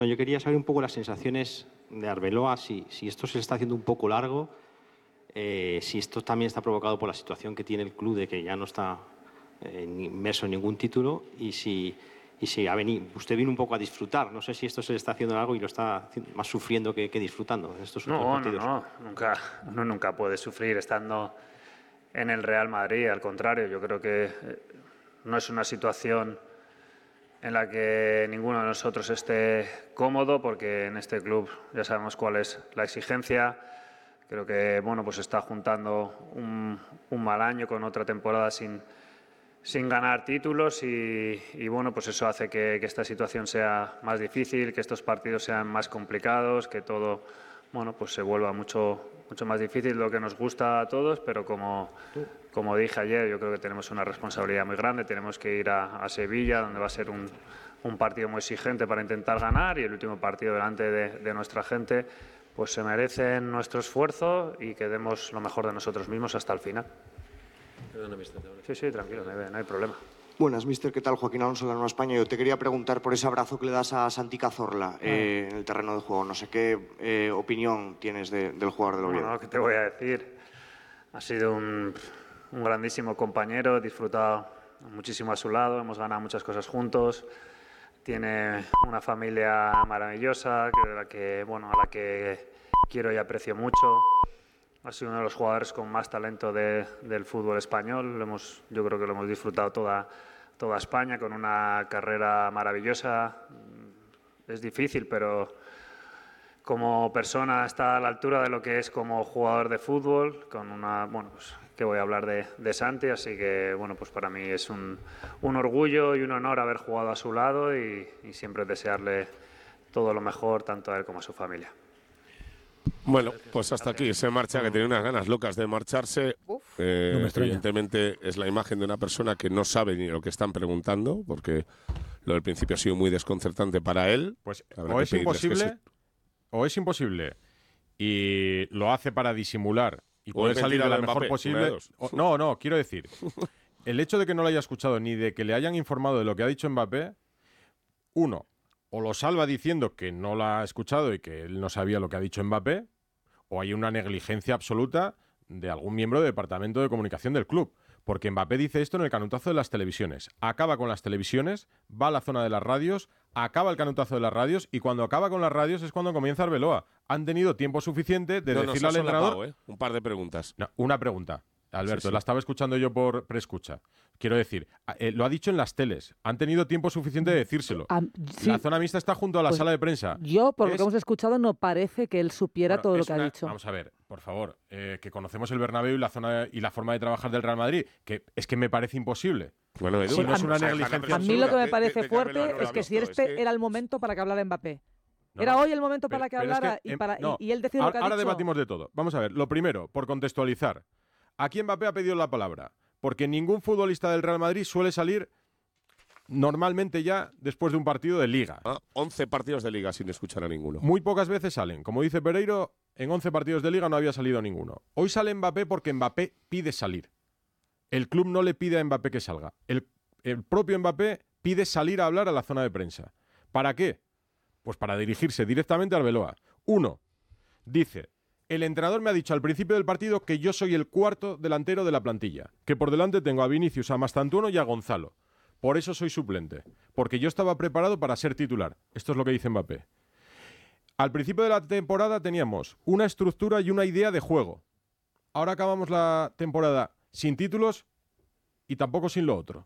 Yo quería saber un poco las sensaciones de Arbeloa, si esto se le está haciendo un poco largo, si esto también está provocado por la situación que tiene el club de que ya no está inmerso en ningún título, y si usted vino un poco a disfrutar. No sé si esto se le está haciendo largo y lo está más sufriendo que disfrutando en estos últimos partidos. No, uno nunca puede sufrir estando en el Real Madrid. Al contrario, yo creo que no es una situación en la que ninguno de nosotros esté cómodo, porque en este club ya sabemos cuál es la exigencia. Creo que pues está juntando un mal año con otra temporada sin ganar títulos y pues eso hace que esta situación sea más difícil, que estos partidos sean más complicados, que todo pues se vuelva mucho más difícil de lo que nos gusta a todos, pero como dije ayer, yo creo que tenemos una responsabilidad muy grande. Tenemos que ir a Sevilla, donde va a ser un partido muy exigente para intentar ganar, y el último partido delante de nuestra gente, pues se merecen nuestro esfuerzo y que demos lo mejor de nosotros mismos hasta el final. Perdona, mister. Sí, tranquilo, no hay problema. Buenas, mister. ¿Qué tal? Joaquín Alonso, de la Nueva España. Yo te quería preguntar por ese abrazo que le das a Santi Cazorla en el terreno de juego. No sé qué opinión tienes del jugador del Oviedo. ¿Qué te voy a decir? Ha sido un grandísimo compañero, he disfrutado muchísimo a su lado, hemos ganado muchas cosas juntos. Tiene una familia maravillosa, a la que quiero y aprecio mucho. Ha sido uno de los jugadores con más talento del fútbol español. Yo creo que lo hemos disfrutado toda España, con una carrera maravillosa. Es difícil, pero como persona está a la altura de lo que es como jugador de fútbol, que voy a hablar de Santi, así que pues para mí es un orgullo y un honor haber jugado a su lado y siempre desearle todo lo mejor, tanto a él como a su familia. Bueno, pues hasta aquí se marcha, que tiene unas ganas locas de marcharse. Evidentemente es la imagen de una persona que no sabe ni lo que están preguntando, porque lo del principio ha sido muy desconcertante para él. Pues o es imposible y lo hace para disimular y puede salir a la mejor posible. No, quiero decir, el hecho de que no lo haya escuchado ni de que le hayan informado de lo que ha dicho Mbappé, uno, o lo salva diciendo que no lo ha escuchado y que él no sabía lo que ha dicho Mbappé, o hay una negligencia absoluta de algún miembro del departamento de comunicación del club. Porque Mbappé dice esto en el canutazo de las televisiones. Acaba con las televisiones, va a la zona de las radios, acaba el canutazo de las radios, y cuando acaba con las radios es cuando comienza Arbeloa. Han tenido tiempo suficiente de decirle al entrenador... Un par de preguntas. No, una pregunta. Alberto, Sí. la estaba escuchando yo por preescucha. Quiero decir, lo ha dicho en las teles. Han tenido tiempo suficiente de decírselo. Sí. La zona mixta está junto a la sala de prensa. Yo, por lo que hemos escuchado, no parece que él supiera todo lo que ha dicho. Vamos a ver, por favor, que conocemos el Bernabéu y la zona y la forma de trabajar del Real Madrid, que es que me parece imposible. Bueno, Edu, si no es una negligencia a mí lo que me parece de fuerte Arbeloa no es que si era el momento para que hablara Mbappé. No, era hoy el momento para que pero hablara es que, y él decide lo que ha dicho. Ahora debatimos de todo. Vamos a ver, lo primero, por contextualizar. Aquí Mbappé ha pedido la palabra, porque ningún futbolista del Real Madrid suele salir normalmente ya después de un partido de Liga. 11 partidos de Liga sin escuchar a ninguno. Muy pocas veces salen. Como dice Pereiro, en 11 partidos de Liga no había salido ninguno. Hoy sale Mbappé porque Mbappé pide salir. El club no le pide a Mbappé que salga. El propio Mbappé pide salir a hablar a la zona de prensa. ¿Para qué? Pues para dirigirse directamente al Arbeloa. Uno, dice... El entrenador me ha dicho al principio del partido que yo soy el cuarto delantero de la plantilla, que por delante tengo a Vinicius, a Mastantuono y a Gonzalo. Por eso soy suplente, porque yo estaba preparado para ser titular. Esto es lo que dice Mbappé. Al principio de la temporada teníamos una estructura y una idea de juego. Ahora acabamos la temporada sin títulos y tampoco sin lo otro.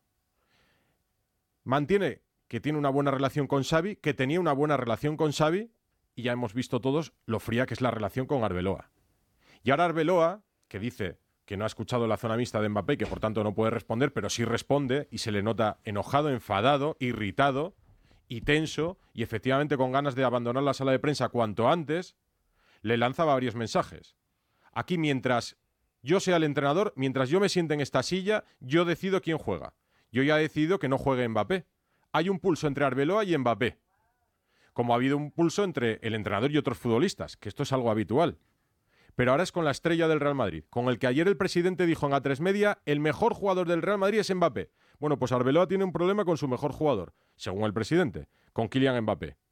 Mantiene que tiene una buena relación con Xavi, que tenía una buena relación con Xavi, y ya hemos visto todos lo fría que es la relación con Arbeloa. Y ahora Arbeloa, que dice que no ha escuchado la zona mixta de Mbappé y que por tanto no puede responder, pero sí responde y se le nota enojado, enfadado, irritado y tenso y efectivamente con ganas de abandonar la sala de prensa cuanto antes, le lanza varios mensajes. Aquí mientras yo sea el entrenador, mientras yo me siente en esta silla, yo decido quién juega. Yo ya he decidido que no juegue Mbappé. Hay un pulso entre Arbeloa y Mbappé. Como ha habido un pulso entre el entrenador y otros futbolistas, que esto es algo habitual. Pero ahora es con la estrella del Real Madrid, con el que ayer el presidente dijo en A3 Media, el mejor jugador del Real Madrid es Mbappé. Bueno, pues Arbeloa tiene un problema con su mejor jugador, según el presidente, con Kylian Mbappé.